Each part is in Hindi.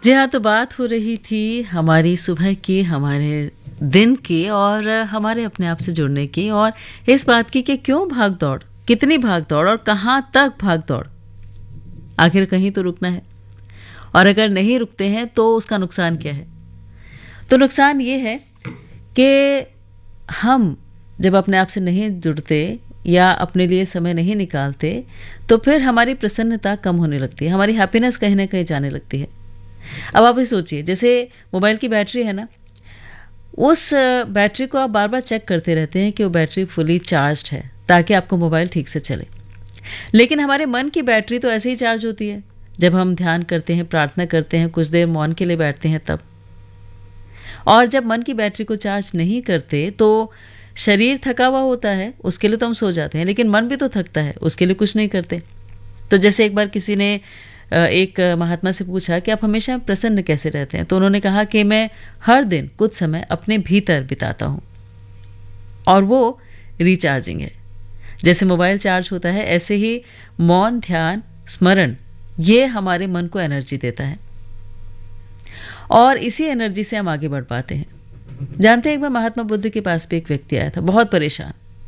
जी हाँ, तो बात हो रही थी हमारी सुबह की, हमारे दिन की और हमारे अपने आप से जुड़ने की और इस बात की कि क्यों भाग-दौड़, कितनी भाग-दौड़ और कहाँ तक भाग-दौड़। आखिर कहीं तो रुकना है और अगर नहीं रुकते हैं तो उसका नुकसान क्या है? तो नुकसान ये है कि हम जब अपने आप से नहीं जुड़ते या अपने लिए समय नहीं निकालते तो फिर हमारी प्रसन्नता कम होने लगती है, हमारी हैप्पीनेस कहीं ना कहीं जाने लगती है। अब आप ही सोचिए, जैसे मोबाइल की बैटरी है ना, उस बैटरी को आप बार बार चेक करते रहते हैं कि वो बैटरी फुली चार्ज्ड है ताकि आपको मोबाइल ठीक से चले। लेकिन हमारे मन की बैटरी तो ऐसे ही चार्ज होती है जब हम ध्यान करते हैं, प्रार्थना करते हैं, कुछ देर मौन के लिए बैठते हैं तब। और जब मन की बैटरी को चार्ज नहीं करते तो शरीर थका हुआ होता है, उसके लिए तो हम सो जाते हैं, लेकिन मन भी तो थकता है, उसके लिए कुछ नहीं करते। तो जैसे एक बार किसी ने एक महात्मा से पूछा कि आप हमेशा प्रसन्न कैसे रहते हैं, तो उन्होंने कहा कि मैं हर दिन कुछ समय अपने भीतर बिताता हूँ और वो रिचार्जिंग है। जैसे मोबाइल चार्ज होता है, ऐसे ही मौन, ध्यान, स्मरण, ये हमारे मन को एनर्जी देता है और इसी एनर्जी से हम आगे बढ़ पाते हैं। जानते हैं, एक बार महात्मा बुद्ध के पास भी एक व्यक्ति आया था, बहुत परेशान,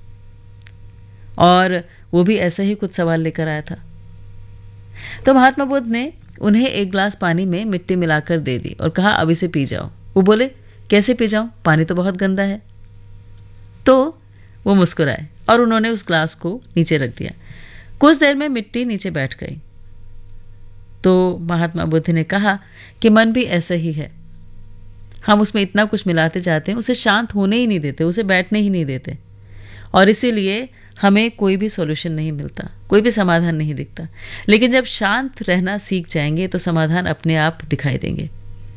और वो भी ऐसा ही कुछ सवाल लेकर आया था। तो महात्मा बुद्ध ने उन्हें एक ग्लास पानी में मिट्टी मिलाकर दे दी और कहा, अब इसे पी जाओ। वो बोले, कैसे पी जाऊं, पानी तो बहुत गंदा है। तो वो मुस्कुराए और उन्होंने उस ग्लास को नीचे रख दिया। कुछ देर में मिट्टी नीचे बैठ गई। तो महात्मा बुद्ध ने कहा कि मन भी ऐसा ही है, हम उसमें इतना कुछ मिलाते जाते हैं, उसे शांत होने ही नहीं देते, उसे बैठने ही नहीं देते, और इसीलिए हमें कोई भी सॉल्यूशन नहीं मिलता, कोई भी समाधान नहीं दिखता। लेकिन जब शांत रहना सीख जाएंगे तो समाधान अपने आप दिखाई देंगे।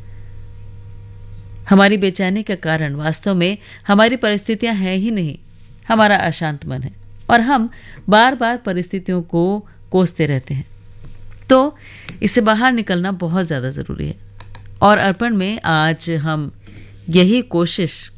हमारी बेचैनी का कारण वास्तव में हमारी परिस्थितियां हैं ही नहीं, हमारा अशांत मन है, और हम बार बार परिस्थितियों को कोसते रहते हैं। तो इससे बाहर निकलना बहुत ज़्यादा ज़रूरी है। और अर्पण में आज हम यही कोशिश